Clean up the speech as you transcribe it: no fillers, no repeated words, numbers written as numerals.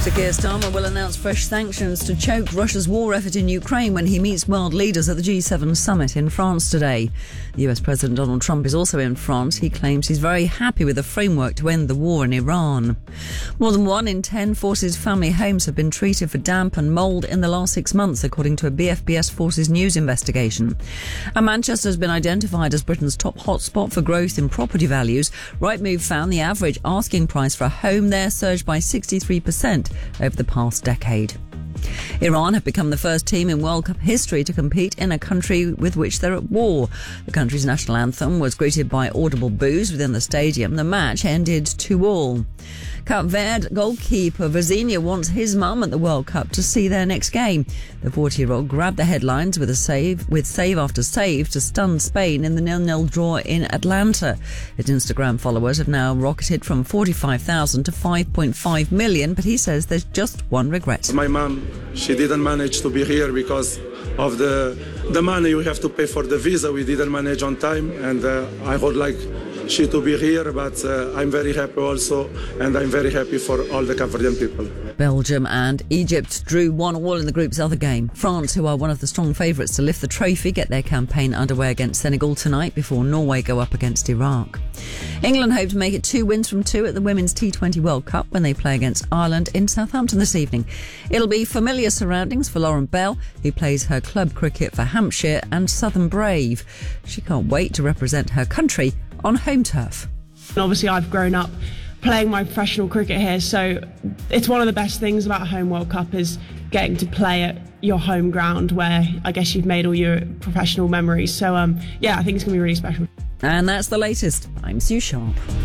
Sir Keir Starmer will announce fresh sanctions to choke Russia's war effort in Ukraine when he meets world leaders at the G7 summit in France today. The US President Donald Trump is also in France. He claims he's very happy with the framework to end the war in Iran. More than 1 in 10 Forces family homes have been treated for damp and mould in the last 6 months, according to a BFBS Forces News investigation. And Manchester has been identified as Britain's top hotspot for growth in property values. Rightmove found the average asking price for a home there surged by 63% over the past decade. Iran have become the first team in World Cup history to compete in a country with which they're at war. The country's national anthem was greeted by audible boos within the stadium. The match ended 2-2. Cape Verde goalkeeper Vizinha wants his mum at the World Cup to see their next game. The 40-year-old grabbed the headlines with save after save to stun Spain in the 0-0 draw in Atlanta. His Instagram followers have now rocketed from 45,000 to 5.5 million, but he says there's just one regret. My mum, she didn't manage to be here because of the money we have to pay for the visa. We didn't manage on time, and I would like she to be here, but I'm very happy also, and I'm very happy for all the Cape Verdean people. Belgium and Egypt drew 1-1 in the group's other game. France, who are one of the strong favourites to lift the trophy, get their campaign underway against Senegal tonight before Norway go up against Iraq. England hope to make it 2 wins from 2 at the Women's T20 World Cup when they play against Ireland in Southampton this evening. It'll be familiar surroundings for Lauren Bell, who plays her club cricket for Hampshire and Southern Brave. She can't wait to represent her country on home turf. And obviously I've grown up playing my professional cricket here, so it's one of the best things about a home World Cup is getting to play at your home ground where I guess you've made all your professional memories. So I think it's going to be really special. And that's the latest. I'm Sue Sharp.